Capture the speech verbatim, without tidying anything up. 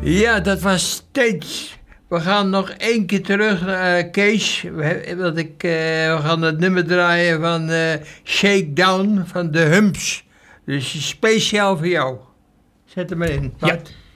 Ja, dat was steeds. We gaan nog één keer terug naar uh, Kees. We, wat ik, uh, we gaan het nummer draaien van uh, Shakedown van de Humps. Dus speciaal voor jou. Zet hem maar in. Pat. Ja.